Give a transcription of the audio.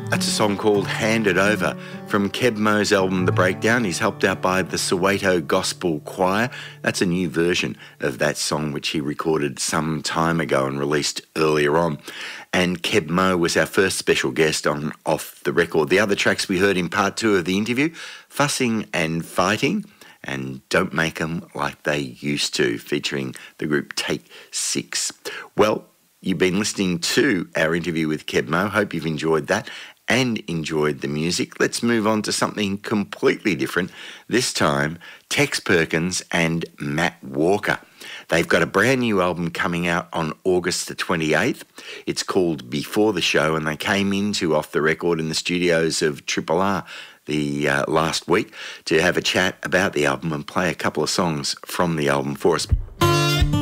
That's a song called Hand It Over from Keb Mo's album The Breakdown. He's helped out by the Soweto Gospel Choir. That's a new version of that song which he recorded some time ago and released earlier on. And Keb Mo was our first special guest on Off the Record. The other tracks we heard in part 2 of the interview, Fussing and Fighting and Don't Make 'Em Like They Used To, featuring the group Take 6. Well, you've been listening to our interview with Keb Mo. Hope you've enjoyed that and enjoyed the music. Let's move on to something completely different. This time, Tex Perkins and Matt Walker. They've got a brand new album coming out on August the 28th. It's called Before the Show, and they came into Off the Record in the studios of Triple R the last week to have a chat about the album and play a couple of songs from the album for us.